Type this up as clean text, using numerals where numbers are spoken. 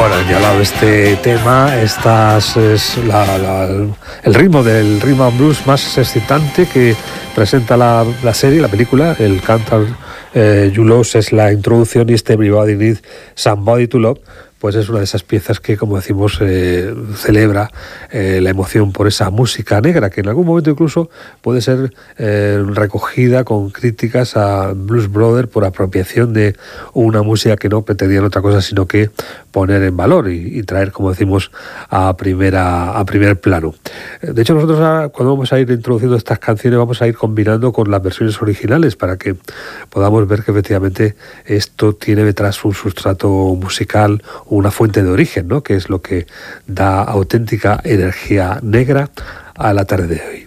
Bueno, ya hablado de este tema, es el ritmo del rhythm and blues más excitante que presenta la serie, la película. El Can't You Lose es la introducción y este Everybody Needs Somebody to Love pues es una de esas piezas que, como decimos, celebra la emoción por esa música negra, que en algún momento incluso puede ser recogida con críticas a Blues Brothers por apropiación de una música que no pretendían otra cosa sino que poner en valor y traer, como decimos, a primer plano. De hecho, nosotros cuando vamos a ir introduciendo estas canciones vamos a ir combinando con las versiones originales para que podamos ver que efectivamente esto tiene detrás un sustrato musical, una fuente de origen, ¿no?, que es lo que da auténtica energía negra a la tarde de hoy.